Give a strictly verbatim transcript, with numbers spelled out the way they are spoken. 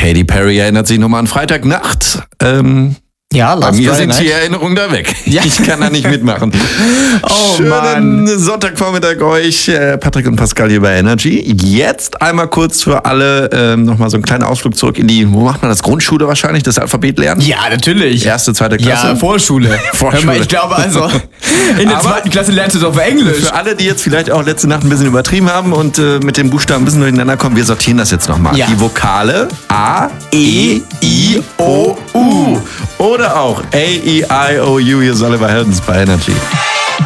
Katy Perry erinnert sich nochmal an Freitagnacht. Ähm, Ja, bei Last mir Friday sind Night. die Erinnerungen da weg. Ja. Ich kann da nicht mitmachen. Oh, Schönen Mann. Sonntagvormittag euch, äh, Patrick und Pascal hier bei Energy. Jetzt einmal kurz für alle ähm, nochmal so einen kleinen Ausflug zurück in die, wo macht man das? Grundschule wahrscheinlich, das Alphabet lernen? Ja, natürlich. Erste, zweite Klasse. Ja, Vorschule. Vorschule. Hör mal, ich glaube also, in der Aber zweiten Klasse lernst du doch Englisch. Für alle, die jetzt vielleicht auch letzte Nacht ein bisschen übertrieben haben und äh, mit dem Buchstaben ein bisschen durcheinander kommen, wir sortieren das jetzt nochmal. Ja. Die Vokale A, E, I, O, U. Oder auch A, E, I, O, U. Hier ist Oliver Heldens bei Energy.